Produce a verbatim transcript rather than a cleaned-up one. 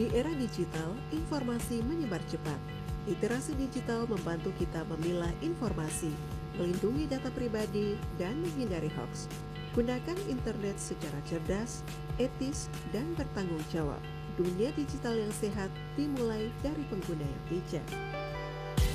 Di era digital, informasi menyebar cepat. Literasi digital membantu kita memilah informasi, melindungi data pribadi, dan menghindari hoax. Gunakan internet secara cerdas, etis, dan bertanggung jawab. Dunia digital yang sehat dimulai dari pengguna yang bijak.